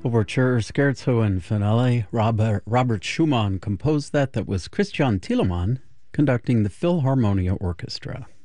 Overture, Scherzo and Finale. Robert Schumann composed that. That was Christian Thielemann conducting the Philharmonia Orchestra.